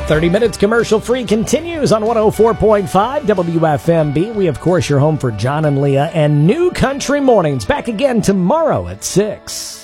30 minutes commercial free continues on 104.5 WFMB. We, of course, your home for John and Leah and New Country Mornings. Back again tomorrow at 6.